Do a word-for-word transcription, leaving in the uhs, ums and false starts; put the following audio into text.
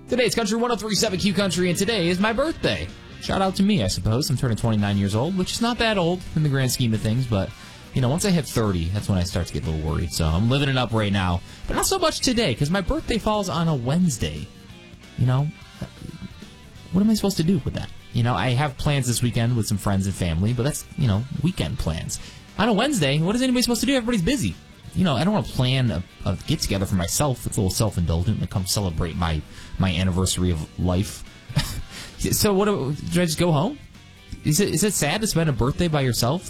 Today it's Country one oh three point seven Q Country, and today is my birthday. Shout out to me, I suppose. I'm turning twenty-nine years old, which is not that old in the grand scheme of things, but, you know, once I hit thirty, that's when I start to get a little worried. So I'm living it up right now, but not so much today, because my birthday falls on a Wednesday. You know, what am I supposed to do with that? You know, I have plans this weekend with some friends and family, but that's, you know, weekend plans. On a Wednesday, what is anybody supposed to do? Everybody's busy. You know, I don't want to plan a, a get-together for myself. It's a little self-indulgent to come celebrate my, my anniversary of life. So what do, do I just go home? Is it is it sad to spend a birthday by yourself?